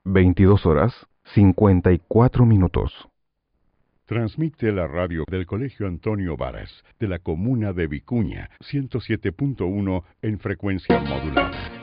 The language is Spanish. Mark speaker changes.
Speaker 1: 22 horas 54 minutos.
Speaker 2: Transmite la radio del Colegio Antonio Varas, de la comuna de Vicuña, 107.1 en frecuencia modulada.